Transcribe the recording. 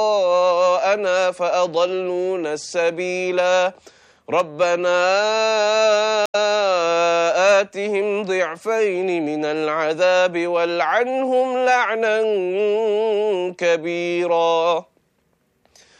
وراءنا فأضلونا السبيلا ربنا آتهم ضعفين من العذاب والعنهم لعنا كبيرا.